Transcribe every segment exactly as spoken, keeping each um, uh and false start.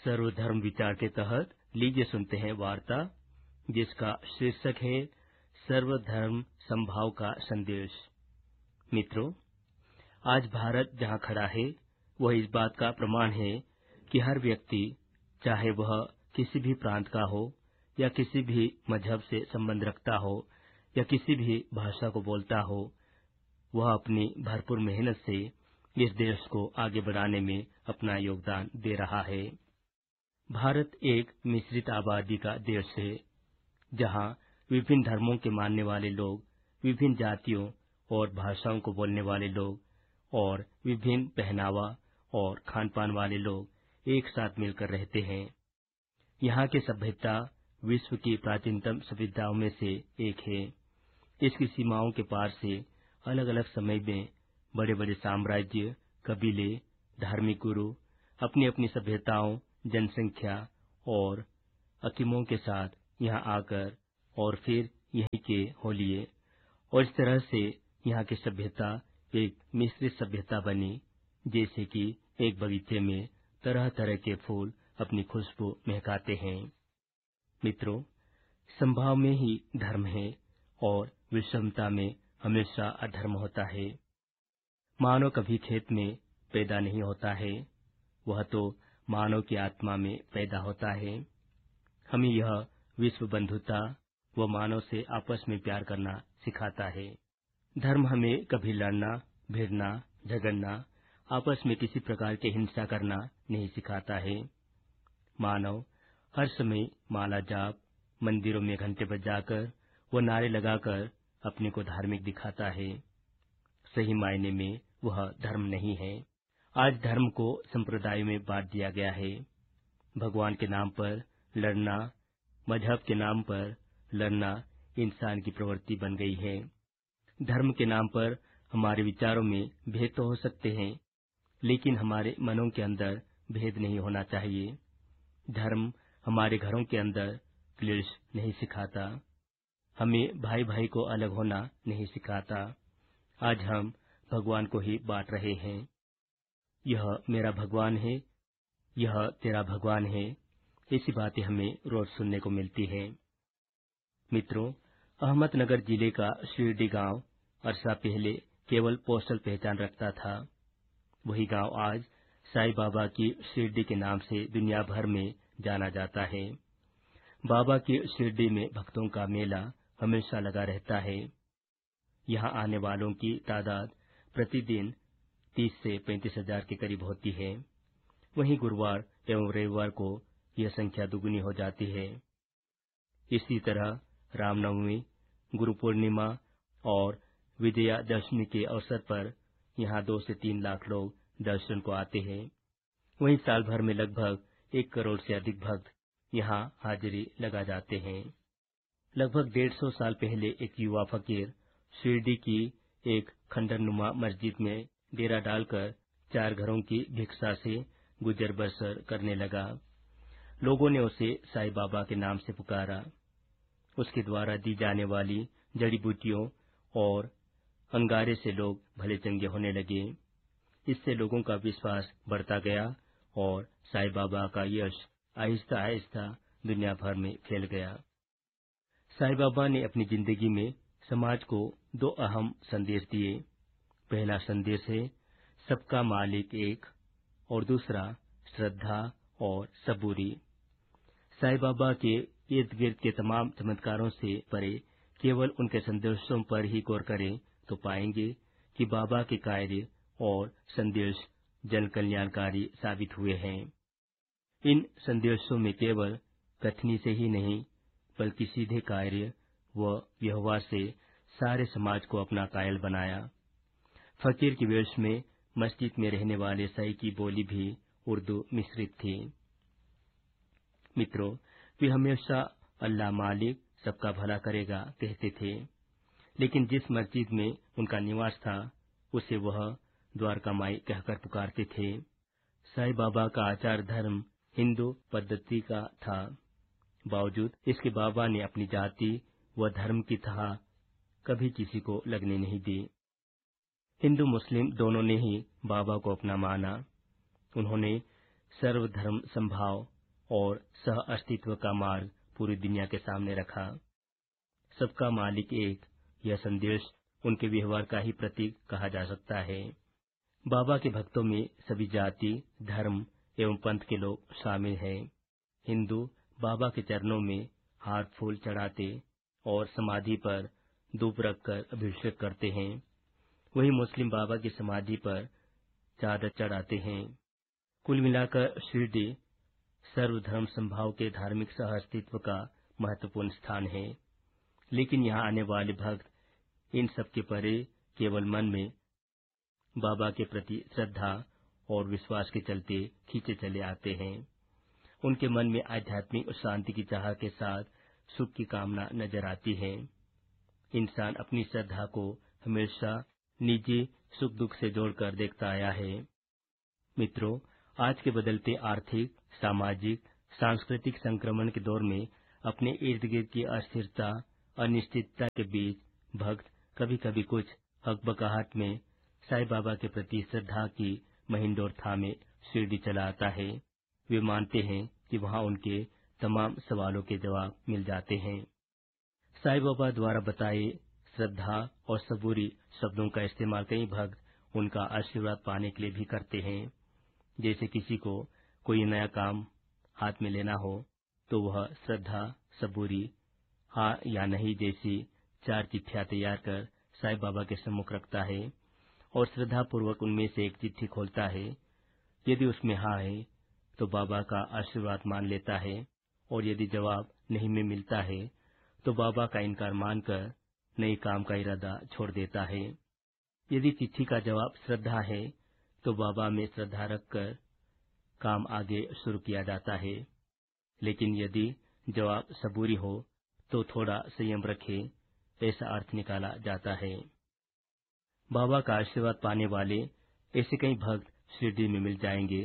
सर्वधर्म विचार के तहत लीजिए सुनते हैं वार्ता जिसका शीर्षक है सर्वधर्म समभाव का संदेश। मित्रों, आज भारत जहां खड़ा है वह इस बात का प्रमाण है कि हर व्यक्ति, चाहे वह किसी भी प्रांत का हो या किसी भी मजहब से संबंध रखता हो या किसी भी भाषा को बोलता हो, वह अपनी भरपूर मेहनत से इस देश को आगे बढ़ाने में अपना योगदान दे रहा है। भारत एक मिश्रित आबादी का देश है, जहां विभिन्न धर्मों के मानने वाले लोग, विभिन्न जातियों और भाषाओं को बोलने वाले लोग और विभिन्न पहनावा और खान पान वाले लोग एक साथ मिलकर रहते हैं। यहाँ की सभ्यता विश्व की प्राचीनतम सभ्यताओं में से एक है। इसकी सीमाओं के पार से अलग अलग समय में बड़े बड़े साम्राज्य, कबीले, धार्मिक गुरु अपनी अपनी सभ्यताओं, जनसंख्या और अकीमों के साथ यहाँ आकर और फिर यहीं के हो लिए, और इस तरह से यहाँ की सभ्यता एक मिश्रित सभ्यता बनी, जैसे कि एक बगीचे में तरह तरह के फूल अपनी खुशबू महकाते हैं। मित्रों, संभाव में ही धर्म है और विषमता में हमेशा अधर्म होता है। मानव कभी खेत में पैदा नहीं होता है, वह तो मानव की आत्मा में पैदा होता है। हमें यह विश्व बंधुता व मानव से आपस में प्यार करना सिखाता है। धर्म हमें कभी लड़ना, भिड़ना, झगड़ना, आपस में किसी प्रकार की हिंसा करना नहीं सिखाता है। मानव हर समय माला जाप, मंदिरों में घंटे बजाकर व नारे लगाकर अपने को धार्मिक दिखाता है। सही मायने में वह धर्म नहीं है। आज धर्म को संप्रदायों में बांट दिया गया है। भगवान के नाम पर लड़ना, मजहब के नाम पर लड़ना इंसान की प्रवृत्ति बन गई है। धर्म के नाम पर हमारे विचारों में भेद तो हो सकते हैं, लेकिन हमारे मनों के अंदर भेद नहीं होना चाहिए। धर्म हमारे घरों के अंदर क्लेश नहीं सिखाता, हमें भाई भाई को अलग होना नहीं सिखाता। आज हम भगवान को ही बांट रहे हैं। यह मेरा भगवान है, यह तेरा भगवान है, ऐसी बातें हमें रोज सुनने को मिलती हैं। मित्रों, अहमदनगर जिले का शिरडी गांव अरसा पहले केवल पोस्टल पहचान रखता था। वही गांव आज साईं बाबा की शिरडी के नाम से दुनिया भर में जाना जाता है। बाबा की शिरडी में भक्तों का मेला हमेशा लगा रहता है। यहाँ आने वालों की तादाद प्रतिदिन तीस से पैंतीस हजार के करीब होती है। वहीं गुरुवार एवं रविवार को यह संख्या दुगुनी हो जाती है। इसी तरह रामनवमी, गुरु पूर्णिमा और विजयादशमी के अवसर पर यहाँ दो से तीन लाख लोग दर्शन को आते हैं। वहीं साल भर में लगभग एक करोड़ से अधिक भक्त यहाँ हाजिरी लगा जाते हैं। लगभग डेढ़ सौ साल पहले एक युवा फकीर शिरडी की एक खंडरनुमा मस्जिद में डेरा डालकर चार घरों की भिक्षा से गुजर बसर करने लगा। लोगों ने उसे साईं बाबा के नाम से पुकारा। उसके द्वारा दी जाने वाली जड़ी बूटियों और अंगारे से लोग भले चंगे होने लगे। इससे लोगों का विश्वास बढ़ता गया और साईं बाबा का यश आहिस्ता आहिस्ता दुनिया भर में फैल गया। साईं बाबा ने अपनी जिंदगी में समाज को दो अहम संदेश दिए। पहला संदेश है सबका मालिक एक, और दूसरा श्रद्धा और सबूरी। साईं बाबा के इर्द गिर्द के तमाम चमत्कारों से परे केवल उनके संदेशों पर ही गौर करें तो पाएंगे कि बाबा के कार्य और संदेश जन कल्याणकारी साबित हुए हैं। इन संदेशों में केवल कथनी से ही नहीं, बल्कि सीधे कार्य व व्यवहार से सारे समाज को अपना कायल बनाया। फकीर के वेश में मस्जिद में रहने वाले साईं की बोली भी उर्दू मिश्रित थी। मित्रों, वे हमेशा अल्लाह मालिक सबका भला करेगा कहते थे, लेकिन जिस मस्जिद में उनका निवास था उसे वह द्वारका माई कहकर पुकारते थे। साईं बाबा का आचार धर्म हिंदू पद्धति का था। बावजूद इसके बाबा ने अपनी जाति व धर्म की थाह कभी किसी को लगने नहीं दी। हिंदू मुस्लिम दोनों ने ही बाबा को अपना माना। उन्होंने सर्वधर्म संभाव और सह अस्तित्व का मार्ग पूरी दुनिया के सामने रखा। सबका मालिक एक, यह संदेश उनके व्यवहार का ही प्रतीक कहा जा सकता है। बाबा के भक्तों में सभी जाति, धर्म एवं पंथ के लोग शामिल हैं। हिंदू बाबा के चरणों में हार फूल चढ़ाते और समाधि पर धूप रखकर अभिषेक करते हैं। वही मुस्लिम बाबा की समाधि पर चादर चढ़ाते हैं। कुल मिलाकर शिरडी सर्वधर्म संभाव के धार्मिक सह अस्तित्व का महत्वपूर्ण स्थान है। लेकिन यहाँ आने वाले भक्त इन सब के परे केवल मन में बाबा के प्रति श्रद्धा और विश्वास के चलते खींचे चले आते हैं। उनके मन में आध्यात्मिक शांति की चाह के साथ सुख की कामना नजर आती है। इंसान अपनी श्रद्धा को हमेशा निजी सुख दुख से जोड़कर देखता आया है। मित्रों, आज के बदलते आर्थिक, सामाजिक, सांस्कृतिक संक्रमण के दौर में अपने इर्द गिर्द की अस्थिरता, अनिश्चितता के बीच भक्त कभी कभी कुछ हकबकाहट में साईं बाबा के प्रति श्रद्धा की महिंडोर थामे शिरडी चला आता है। वे मानते हैं कि वहां उनके तमाम सवालों के जवाब मिल जाते हैं। साईं बाबा द्वारा बताए श्रद्धा और सबूरी शब्दों का इस्तेमाल कई भक्त उनका आशीर्वाद पाने के लिए भी करते हैं। जैसे किसी को कोई नया काम हाथ में लेना हो तो वह श्रद्धा, सबूरी, हाँ या नहीं जैसी चार चिट्ठियां तैयार कर साईं बाबा के सम्मुख रखता है और श्रद्धा पूर्वक उनमें से एक चिट्ठी खोलता है। यदि उसमें हाँ है तो बाबा का आशीर्वाद मान लेता है और यदि जवाब नहीं में मिलता है तो बाबा का इनकार मानकर नए काम का इरादा छोड़ देता है। यदि चिट्ठी का जवाब श्रद्धा है तो बाबा में श्रद्धा रखकर काम आगे शुरू किया जाता है। लेकिन यदि जवाब सबूरी हो तो थोड़ा संयम रखे, ऐसा अर्थ निकाला जाता है। बाबा का आशीर्वाद पाने वाले ऐसे कई भक्त शिरडी में मिल जाएंगे।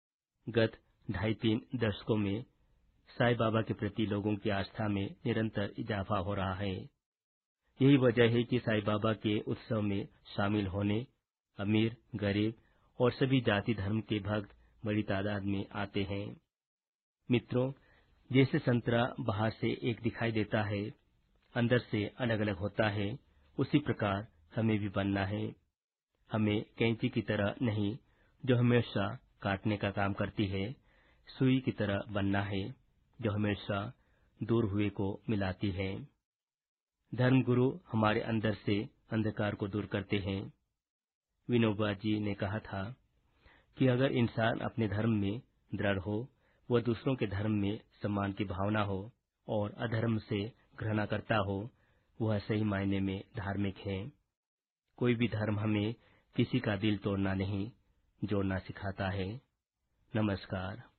गत ढाई तीन दशकों में साईं बाबा के प्रति लोगों की आस्था में निरंतर इजाफा हो रहा है। यही वजह है कि साईं बाबा के उत्सव में शामिल होने अमीर, गरीब और सभी जाति धर्म के भक्त बड़ी तादाद में आते हैं। मित्रों, जैसे संतरा बाहर से एक दिखाई देता है, अंदर से अलग अलग होता है, उसी प्रकार हमें भी बनना है। हमें कैंची की तरह नहीं, जो हमेशा काटने का काम करती है, सुई की तरह बनना है, जो हमेशा दूर हुए को मिलाती है। धर्मगुरु हमारे अंदर से अंधकार को दूर करते हैं। विनोबा जी ने कहा था कि अगर इंसान अपने धर्म में दृढ़ हो, वह दूसरों के धर्म में सम्मान की भावना हो और अधर्म से घृणा करता हो, वह सही मायने में धार्मिक है। कोई भी धर्म हमें किसी का दिल तोड़ना नहीं, जोड़ना सिखाता है। नमस्कार।